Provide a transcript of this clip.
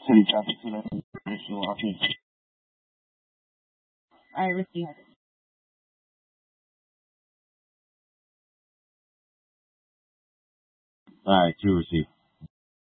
city traffic today. If you're watching. I received it. Alright, 2 received.